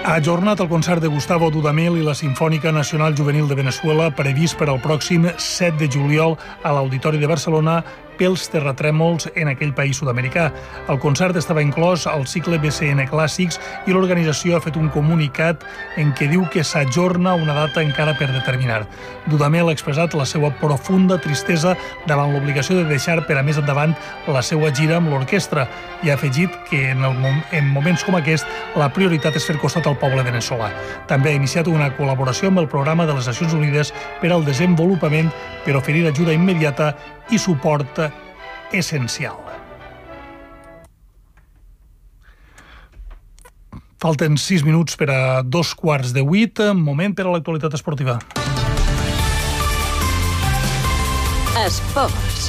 Ha ajornat el concert de Gustavo Dudamel i la Simfònica Nacional Juvenil de Veneçuela previst per al pròxim 7 de juliol a l'Auditori de Barcelona pels terratrèmols en aquell país sud-americà. El concert estava inclòs al cicle BCN Clàssics i l'organització ha fet un comunicat en què diu que s'ajorna una data encara per determinar. Dudamel ha expressat la seva profunda tristesa davant l'obligació de deixar per a més endavant la seva gira amb l'orquestra i ha afegit que en moments com aquest la prioritat és fer costat al poble veneçolà. També ha iniciat una col·laboració amb el Programa de les Nacions Unides per al Desenvolupament per oferir ajuda immediata i suport essencial. Falten 6 minuts per a 7:15, moment per a l'actualitat esportiva. Esports.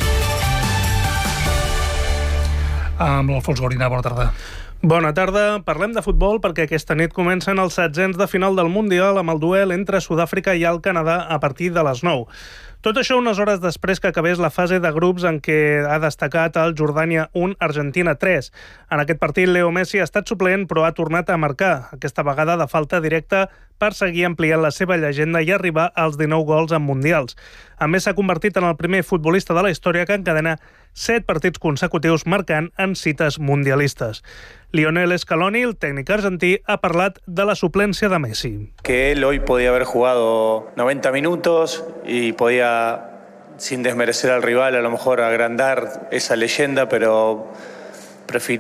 Amb l'Alfons Gorina, bona tarda. Bona tarda. Parlem de futbol perquè aquesta nit comencen els 16 de final del Mundial amb el duel entre Sud-àfrica i el Canadà a partir de les 9. Tot això unes hores després que acabés la fase de grups en què ha destacat el Jordània 1, Argentina 3. En aquest partit, Leo Messi ha estat suplent, però ha tornat a marcar, aquesta vegada de falta directa per seguir ampliant la seva llegenda i arribar als 19 gols en mundials. A més, s'ha convertit en el primer futbolista de la història que encadena 7 partits consecutius marcant en cites mundialistes. Lionel Scaloni, el tècnic argentí, ha parlat de la suplència de Messi. Que él hoy podía haber jugado 90 minutos y podía, sin desmerecer al rival, a lo mejor agrandar esa leyenda, pero prefirió